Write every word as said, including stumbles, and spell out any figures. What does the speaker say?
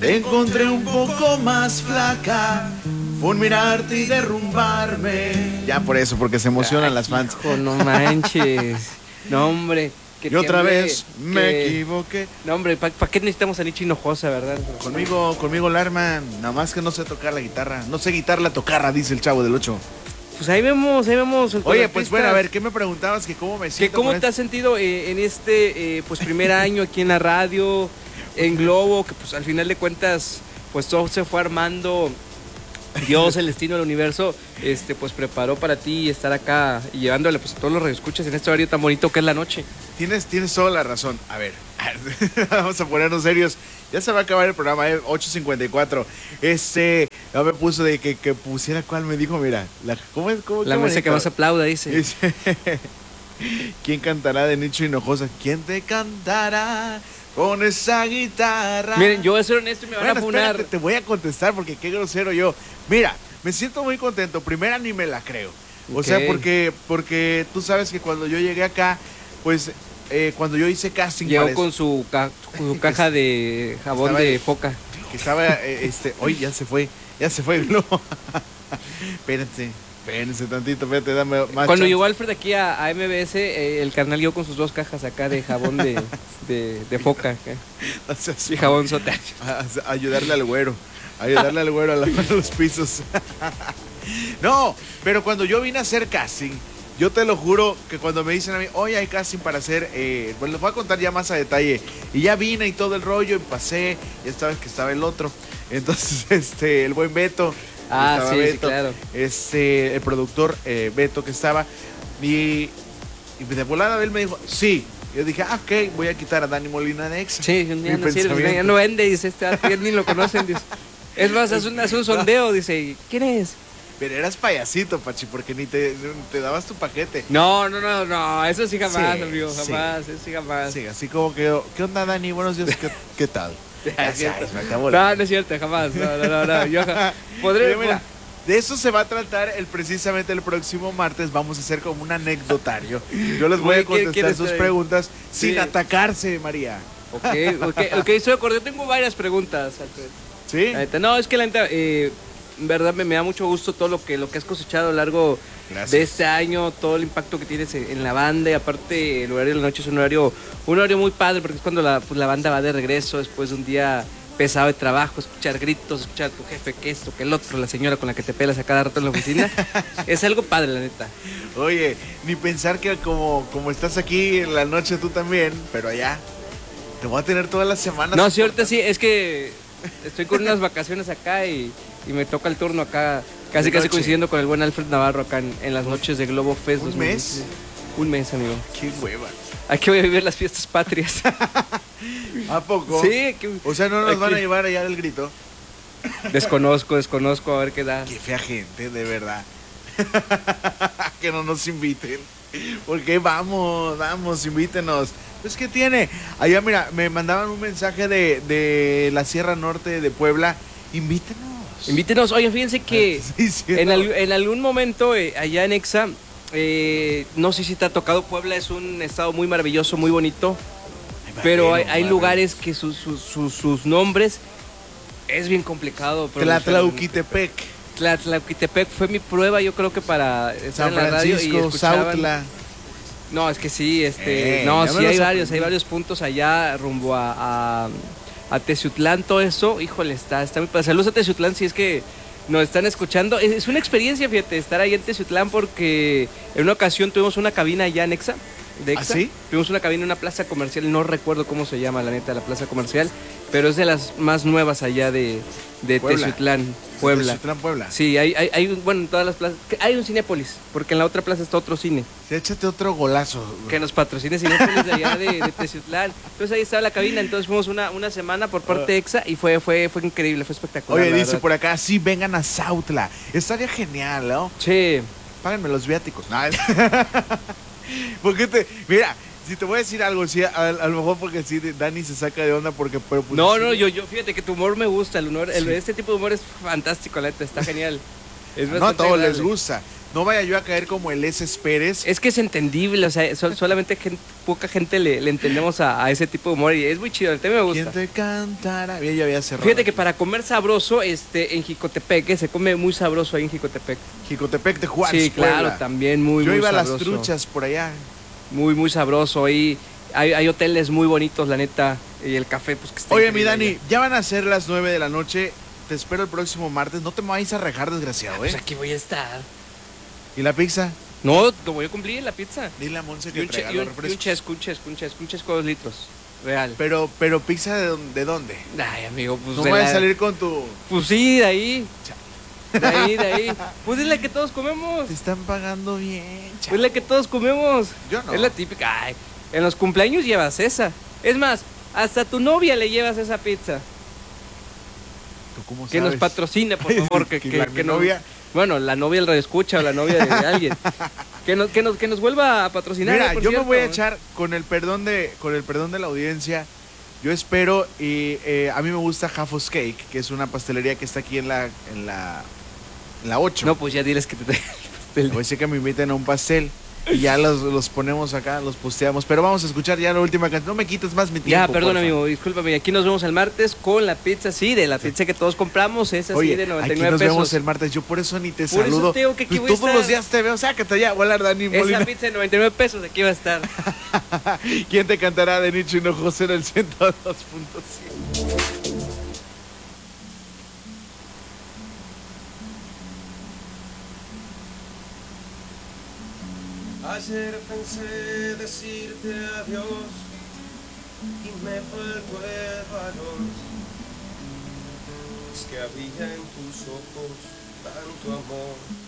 te encontré un poco más flaca, fulminarte y derrumbarme. Ya por eso, porque se emocionan Ay, las fans. Hijo, no manches. No, hombre. Que Y otra tiemble, vez me que... equivoqué. No, hombre, ¿para pa qué necesitamos a Nicho Hinojosa, verdad? Conmigo, conmigo Larman, nada más que no sé tocar la guitarra. No sé guitarra la tocarra, dice el Chavo del Ocho. Pues ahí vemos, ahí vemos. Oye, pues bueno, a ver, ¿qué me preguntabas? Que cómo me siento. Que ¿Cómo con te has sentido eh, en este eh, pues primer año aquí en la radio, en Globo, que pues al final de cuentas, pues todo se fue armando. Dios, el destino del universo, este, pues preparó para ti estar acá y llevándole pues a todos los radioescuchas en este horario tan bonito que es la noche. Tienes, tienes toda la razón. A ver, vamos a ponernos serios. Ya se va a acabar el programa, ¿eh? ocho cincuenta y cuatro. Este, ya me puso de que, que pusiera cuál me dijo, mira, la, ¿cómo es? ¿Cómo, La cómo mesa que más aplauda, dice. dice. ¿Quién cantará de Nicho Hinojosa? ¿Quién te cantará con esa guitarra? Miren, yo voy a ser honesto y me van Bueno, a funar. espérate, te voy a contestar porque qué grosero yo. Mira, me siento muy contento. Primera ni me la creo. O Ok. sea, porque, porque tú sabes que cuando yo llegué acá, pues eh, cuando yo hice casting Llegó para con su, ca con su caja de jabón Estaba de ahí. foca. que estaba, eh, este, hoy ya se fue, ya se fue el globo. Espérense, espérense tantito, espérate, dame más Cuando chance. llegó Alfred aquí a, a M B S, eh, el carnal llegó con sus dos cajas acá de jabón de, de, de foca acá, O sea, y jabón sote. a, a ayudarle al güero, a ayudarle al güero a lavar los pisos. No, pero cuando yo vine a hacer casting, yo te lo juro que cuando me dicen a mí, hoy hay casting para hacer, eh, pues les voy a contar ya más a detalle. Y ya vine y todo el rollo, y pasé, ya sabes que estaba el otro. Entonces, este, el buen Beto. Ah, estaba sí, sí, Beto, claro. este, el productor eh, Beto que estaba. Y, y de volada él me dijo, sí. Yo dije, ah, ok, voy a quitar a Dani Molina de Exa. Sí, un día Mi no sirve, pensamiento. ya no vende, dice este vato, ya ni lo conocen, dice. Es más, hace un, hace un sondeo, dice, ¿quién es? Pero eras payasito, Pachi, porque ni te, te dabas tu paquete. No, no, no, no, eso sí jamás, Sí, amigo, sí. jamás, eso sí jamás. Sí, así como que, ¿qué onda, Dani? Buenos días, ¿qué, qué tal? Ah, es cierto. me acabó la- No, no es cierto, jamás, no, no, no, no, yo ja- podré, Pero mira, de eso se va a tratar el, precisamente el próximo martes. Vamos a hacer como un anecdotario. Yo les voy Oye, a ¿quién- contestar quién sus está ahí? preguntas Sí. sin atacarse, María. Ok, ok, ok, estoy de acuerdo, yo tengo varias preguntas, Alfred. ¿Sí? La neta, no, es que la neta, eh, en verdad me, me da mucho gusto todo lo que, lo que has cosechado a lo largo Gracias. de este año, todo el impacto que tienes en, en la banda, y aparte el horario de la noche es un horario, un horario muy padre, porque es cuando la, pues, la banda va de regreso después de un día pesado de trabajo, escuchar gritos, escuchar a tu jefe que esto, que el otro, la señora con la que te pelas a cada rato en la oficina. Es algo padre, la neta. Oye, ni pensar que como, como estás aquí en la noche tú también, pero allá, te voy a tener todas las semanas. No, sí, ahorita sí, es que estoy con unas vacaciones acá y, y me toca el turno acá, casi ¿De casi noche? coincidiendo con el buen Alfred Navarro acá en, en las noches de Globo Fest. ¿Un dos mil mes? dieciséis. Un mes, amigo. Qué hueva. Aquí voy a vivir las fiestas patrias. ¿A poco? Sí, que- O sea, no nos aquí- van a llevar allá del grito. Desconozco, desconozco, a ver qué da. Qué fea gente, de verdad. Que no nos inviten. Porque vamos, vamos, invítenos. Pues, ¿qué tiene? Allá, mira, me mandaban un mensaje de, de la Sierra Norte de Puebla. Invítenos. Invítenos, oye, fíjense que Sí, sí, en, no. al- en algún momento eh, allá en Exa, eh, no sé si te ha tocado, Puebla es un estado muy maravilloso, muy bonito, pero hay, hay Barbero. lugares que sus, sus, sus, sus nombres es bien complicado. pronunciar. Tlatlauquitepec, Tlatlauquitepec fue mi prueba, yo creo que para estar San en la radio y Francisco, escuchaban. Sautla. No, es que sí, este, Eh, no, ya me sí hay los varios, aprendí. hay varios puntos allá rumbo a, a, a Teciutlán, todo eso, híjole, está, está muy padre. Saludos a Teciutlán si es que nos están escuchando. Es, es una experiencia, fíjate, estar ahí en Teciutlán porque en una ocasión tuvimos una cabina allá en Exa. De Exa. ¿Ah, sí? Tuvimos una cabina en una plaza comercial, no recuerdo cómo se llama la neta la plaza comercial, pero es de las más nuevas allá de, de Puebla. Teciutlán, Puebla. Teciutlán, Puebla. Sí, hay, hay, hay, un- bueno, en todas las plazas, hay un Cinépolis, porque en la otra plaza está otro cine. Sí, échate otro golazo. Que nos patrocine Cinépolis de allá de, de Teciutlán. Entonces ahí estaba la cabina, entonces fuimos una, una semana por parte de Exa y fue, fue, fue increíble, fue espectacular. Oye, la dice verdad. por acá, sí, vengan a Sautla. Estaría genial, ¿no? Sí, Páganme los viáticos. No. Porque te, mira, si te voy a decir algo, sí, a, a lo mejor porque sí, Dani se saca de onda porque... Pero pues, no, sí. no, yo, yo, fíjate que tu humor me gusta, el humor, el- Sí. este tipo de humor es fantástico, la neta, está genial. Es No a bastante todos les agradable. gusta. no vaya yo a caer como el S. Pérez. Es que es entendible, o sea, sol- solamente gente, poca gente le, le entendemos a, a ese tipo de humor y es muy chido, a mí me gusta. ¿Quién te cantará? Bien, ya había cerrado. Fíjate que para comer sabroso, este, en Jicotepec, que se come muy sabroso ahí en Jicotepec. Jicotepec de Juárez, Sí, claro, Puebla. también muy, Yo muy iba sabroso. a las truchas por allá. Muy, muy sabroso. Ahí hay, hay hoteles muy bonitos, la neta. Y el café, pues que está Oye, mi increíble Dani, allá. ya van a ser las nueve de la noche. Te espero el próximo martes. No te me vayas a rejar, desgraciado, Pues ¿eh? aquí voy a estar. ¿Y la pizza? No, lo voy a cumplir, la pizza. Dile a Monse Y que un, che- traiga y los un, y un refrescos. chesco, un chesco, un chesco, un chesco de dos litros. Real. Pero, pero pizza de, dónde- de dónde? Ay, amigo, pues No de vayas la- a salir con tu... Pues sí, de ahí. De ahí, de ahí. Pues es la que todos comemos. Te están pagando bien, Es chaval. la que todos comemos. Yo no. Es la típica. Ay, en los cumpleaños llevas esa. Es más, hasta a tu novia le llevas esa pizza. ¿Tú cómo Que nos sabes? patrocine, por favor. Que, Que que, la que mi nos- novia- Bueno, la novia del radioescucha o la novia de, de alguien. Que nos, que, nos, que nos vuelva a patrocinar. Mira, eh, por yo me cierto. voy a echar con el perdón de, con el perdón de la audiencia. Yo espero y eh, a mí me gusta Jafos Cake, que es una pastelería que está aquí en la, en la, en la ocho. No, pues ya diles que te traigan el pastel. Voy a decir que me inviten a un pastel y ya los, los ponemos acá, los posteamos. Pero vamos a escuchar ya la última canción. No me quites más mi tiempo. Ya, perdón, porfa. amigo, discúlpame. Aquí nos vemos el martes con la pizza, sí, de la pizza que todos compramos. Es así Oye, de noventa y aquí nueve nos pesos. vemos el martes. Yo por eso ni te Por eso saludo. te digo que aquí Pues voy a todos estar. los días te veo. Sácate ya. Hola, Dani Molina. Esa pizza de noventa y nueve pesos, aquí va a estar. ¿Quién te cantará de Nicho Hinojosa en el ciento dos punto siete? Ayer pensé decirte adiós y me faltó el valor. Es que había en tus ojos tanto amor.